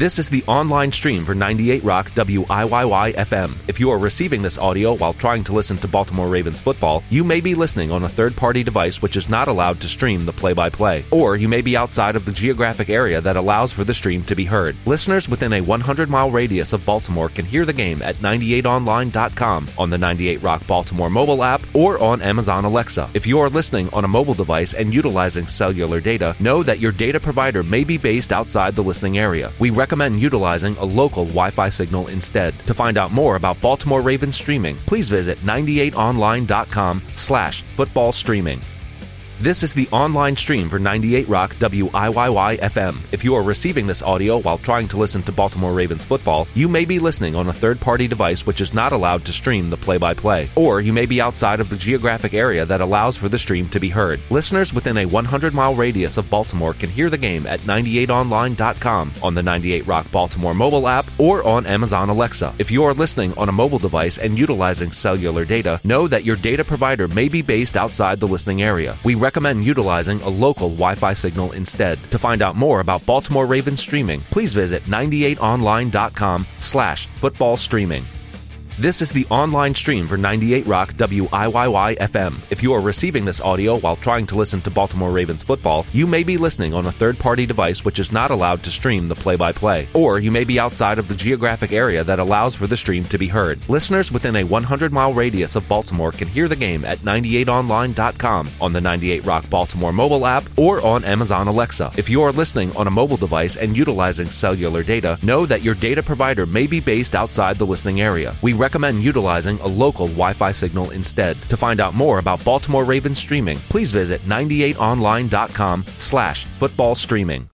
This is the online stream for 98 Rock WIYY FM. If you are receiving this audio while trying to listen to Baltimore Ravens football, you may be listening on a third-party device which is not allowed to stream the play-by-play, or you may be outside of the geographic area that allows for the stream to be heard. Listeners within a 100-mile radius of Baltimore can hear the game at 98online.com, on the 98 Rock Baltimore mobile app, or on Amazon Alexa. If you are listening on a mobile device and utilizing cellular data, know that your data provider may be based outside the listening area. We recommend utilizing a local Wi-Fi signal instead. To find out more about Baltimore Ravens streaming, please visit 98online.com/football streaming. This is the online stream for 98 Rock WIYY FM. If you are receiving this audio while trying to listen to Baltimore Ravens football, you may be listening on a third-party device which is not allowed to stream the play-by-play, or you may be outside of the geographic area that allows for the stream to be heard. Listeners within a 100-mile radius of Baltimore can hear the game at 98online.com, on the 98 Rock Baltimore mobile app, or on Amazon Alexa. If you are listening on a mobile device and utilizing cellular data, know that your data provider may be based outside the listening area. We recommend utilizing a local Wi-Fi signal instead. To find out more about Baltimore Ravens streaming, please visit 98online.com/football streaming. This is the online stream for 98 Rock WIYY FM. If you are receiving this audio while trying to listen to Baltimore Ravens football, you may be listening on a third-party device which is not allowed to stream the play-by-play, or you may be outside of the geographic area that allows for the stream to be heard. Listeners within a 100-mile radius of Baltimore can hear the game at 98online.com, on the 98 Rock Baltimore mobile app, or on Amazon Alexa. If you are listening on a mobile device and utilizing cellular data, know that your data provider may be based outside the listening area. We recommend utilizing a local Wi-Fi signal instead. To find out more about Baltimore Ravens streaming, please visit 98online.com/football streaming.